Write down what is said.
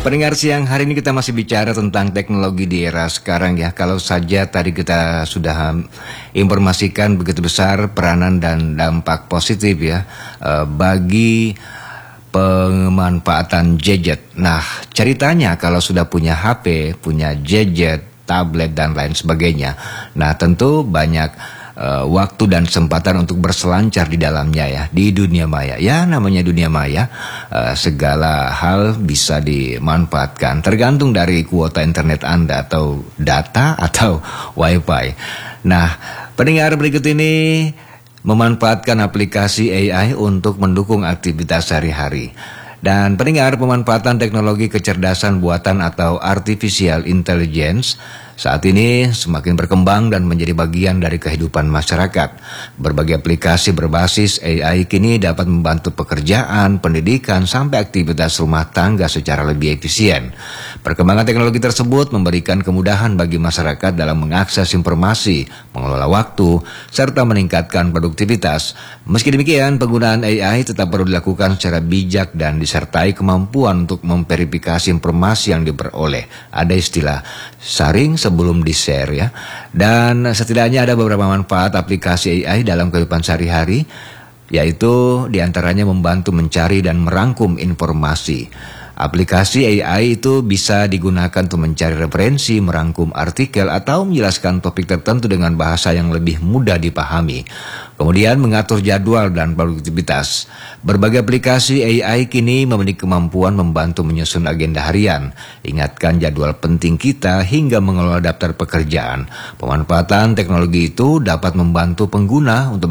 Pendengar, siang hari ini kita masih bicara tentang teknologi di era sekarang ya. Kalau saja tadi kita sudah informasikan begitu besar peranan dan dampak positif ya bagi pemanfaatan gadget. Nah, ceritanya kalau sudah punya HP, punya gadget, tablet dan lain sebagainya. Nah, tentu banyak waktu dan kesempatan untuk berselancar di dalamnya ya, di dunia maya. Ya, namanya dunia maya, segala hal bisa dimanfaatkan tergantung dari kuota internet Anda atau data atau wifi. Nah, pendengar, berikut ini memanfaatkan aplikasi AI untuk mendukung aktivitas sehari-hari. Dan pendengar, pemanfaatan teknologi kecerdasan buatan atau artificial intelligence saat ini semakin berkembang dan menjadi bagian dari kehidupan masyarakat. Berbagai aplikasi berbasis AI kini dapat membantu pekerjaan, pendidikan, sampai aktivitas rumah tangga secara lebih efisien. Perkembangan teknologi tersebut memberikan kemudahan bagi masyarakat dalam mengakses informasi, mengelola waktu, serta meningkatkan produktivitas. Meski demikian, penggunaan AI tetap perlu dilakukan secara bijak dan disertai kemampuan untuk memverifikasi informasi yang diperoleh. Ada istilah saring sebelum di-share ya. Dan setidaknya ada beberapa manfaat aplikasi AI dalam kehidupan sehari-hari, yaitu diantaranya membantu mencari dan merangkum informasi. Aplikasi AI itu bisa digunakan untuk mencari referensi, merangkum artikel, atau menjelaskan topik tertentu dengan bahasa yang lebih mudah dipahami. Kemudian mengatur jadwal dan produktivitas. Berbagai aplikasi AI kini memiliki kemampuan membantu menyusun agenda harian, ingatkan jadwal penting kita, hingga mengelola daftar pekerjaan. Pemanfaatan teknologi itu dapat membantu pengguna untuk